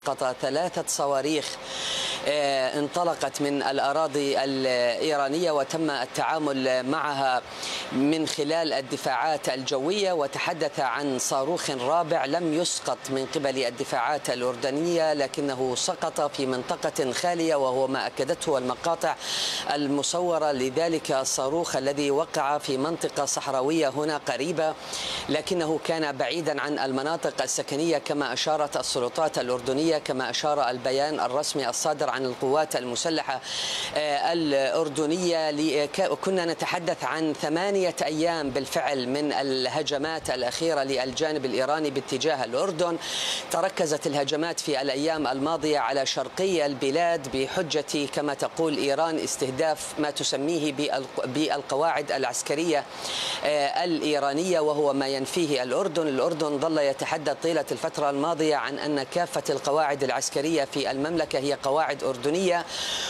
سقط 3 صواريخ انطلقت من الأراضي الإيرانية وتم التعامل معها من خلال الدفاعات الجوية، وتحدث عن صاروخ رابع لم يسقط من قبل الدفاعات الأردنية لكنه سقط في منطقة خالية، وهو ما أكدته المقاطع المصورة لذلك الصاروخ الذي وقع في منطقة صحراوية هنا قريبة، لكنه كان بعيدا عن المناطق السكنية كما أشارت السلطات الأردنية، كما أشار البيان الرسمي الصادر عن القوات المسلحة الأردنية. كنا نتحدث عن 8 أيام بالفعل من الهجمات الأخيرة للجانب الإيراني باتجاه الأردن. تركزت الهجمات في الأيام الماضية على شرقي البلاد بحجة كما تقول إيران استهداف ما تسميه بالقواعد العسكرية الإيرانية، وهو ما ينفيه الأردن. الأردن ظل يتحدث طيلة الفترة الماضية عن أن كافة القواعد العسكرية في المملكة هي قواعد أردنية،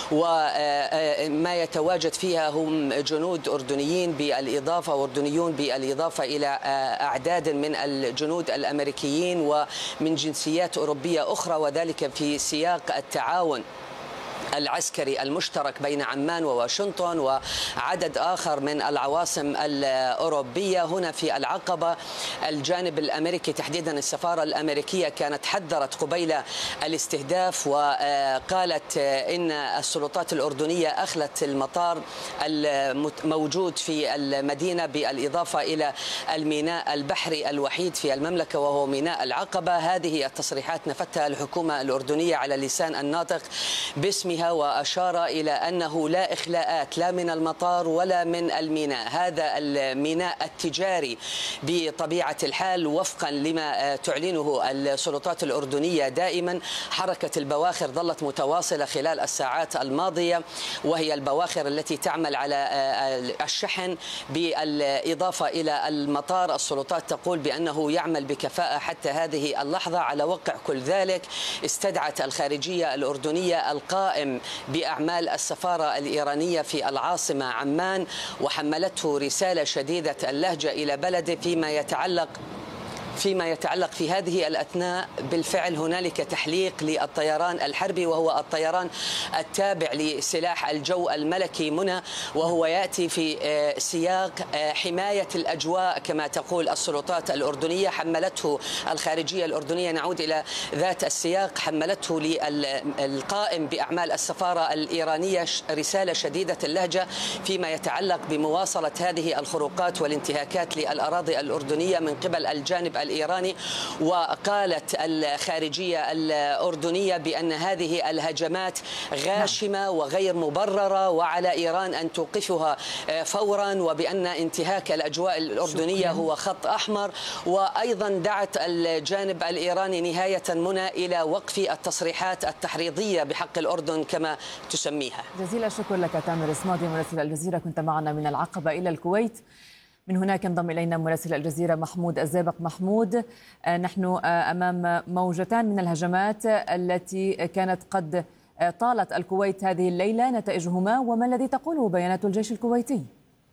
وما يتواجد فيها هم جنود أردنيين أردنيون بالإضافة إلى أعداد من الجنود الأمريكيين ومن جنسيات أوروبية أخرى، وذلك في سياق التعاون العسكري المشترك بين عمان وواشنطن وعدد آخر من العواصم الأوروبية. هنا في العقبة الجانب الأمريكي تحديدا السفارة الأمريكية كانت حذرت قبيل الاستهداف وقالت إن السلطات الأردنية أخلت المطار الموجود في المدينة بالإضافة إلى الميناء البحري الوحيد في المملكة وهو ميناء العقبة. هذه التصريحات نفتها الحكومة الأردنية على لسان الناطق باسمها، وأشار إلى أنه لا إخلاءات لا من المطار ولا من الميناء. هذا الميناء التجاري بطبيعة الحال وفقا لما تعلنه السلطات الأردنية دائما. حركة البواخر ظلت متواصلة خلال الساعات الماضية، وهي البواخر التي تعمل على الشحن بالإضافة إلى المطار. السلطات تقول بأنه يعمل بكفاءة حتى هذه اللحظة. على وقع كل ذلك استدعت الخارجية الأردنية القائم بأعمال السفارة الإيرانية في العاصمة عمان وحملته رسالة شديدة اللهجة إلى بلده فيما يتعلق في هذه الأثناء. بالفعل هنالك تحليق للطيران الحربي وهو الطيران التابع لسلاح الجو الملكي منى، وهو يأتي في سياق حماية الأجواء كما تقول السلطات الأردنية. حملته الخارجية الأردنية، نعود إلى ذات السياق، حملته للقائم بأعمال السفارة الإيرانية رسالة شديدة اللهجة فيما يتعلق بمواصلة هذه الخروقات والانتهاكات للأراضي الأردنية من قبل الجانب الإيراني. وقالت الخارجية الأردنية بأن هذه الهجمات غاشمة وغير مبررة وعلى إيران أن توقفها فورا، وبأن انتهاك الأجواء الأردنية هو خط أحمر. وأيضا دعت الجانب الإيراني نهاية منى إلى وقف التصريحات التحريضية بحق الأردن كما تسميها. جزيل الشكر لك تامر اسماضي مراسل الجزيرة، كنت معنا من العقبة إلى الكويت. من هناك انضم إلينا مراسل الجزيرة محمود الزابق. محمود، نحن أمام موجتان من الهجمات التي كانت قد طالت الكويت هذه الليلة، نتائجهما وما الذي تقوله بيانات الجيش الكويتي؟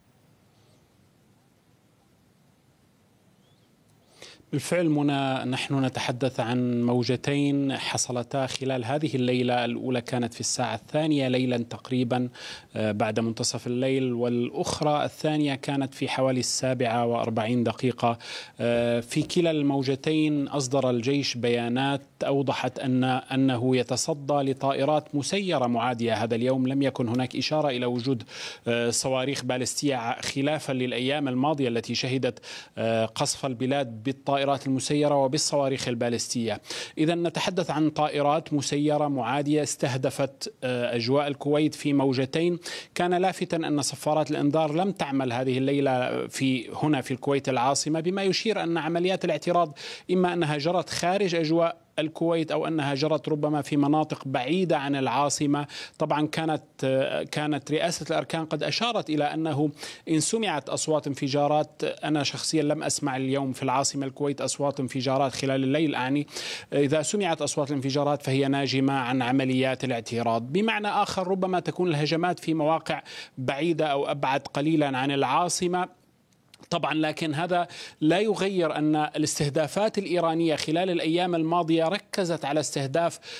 بالفعل منى، نحن نتحدث عن موجتين حصلتا خلال هذه الليلة. الأولى كانت في الساعة 2 ليلا تقريبا بعد منتصف الليل، والأخرى الثانية كانت في حوالي 7:40. في كلا الموجتين أصدر الجيش بيانات أوضحت أنه يتصدى لطائرات مسيرة معادية. هذا اليوم لم يكن هناك إشارة إلى وجود صواريخ باليستية خلافا للأيام الماضية التي شهدت قصف البلاد بالطائرات المسيرة وبالصواريخ البالستية. إذا نتحدث عن طائرات مسيرة معادية استهدفت أجواء الكويت في موجتين. كان لافتا أن صفارات الإنذار لم تعمل هذه الليلة هنا في الكويت العاصمة، بما يشير أن عمليات الاعتراض إما أنها جرت خارج أجواء الكويت أو أنها جرت ربما في مناطق بعيدة عن العاصمة. طبعا كانت رئاسة الأركان قد أشارت إلى أنه إن سمعت أصوات انفجارات، أنا شخصيا لم أسمع اليوم في العاصمة الكويت أصوات انفجارات خلال الليل، إذا سمعت أصوات الانفجارات فهي ناجمة عن عمليات الاعتراض. بمعنى آخر ربما تكون الهجمات في مواقع بعيدة أو أبعد قليلا عن العاصمة طبعا لكن هذا لا يغير أن الاستهدافات الإيرانية خلال الأيام الماضية ركزت على استهداف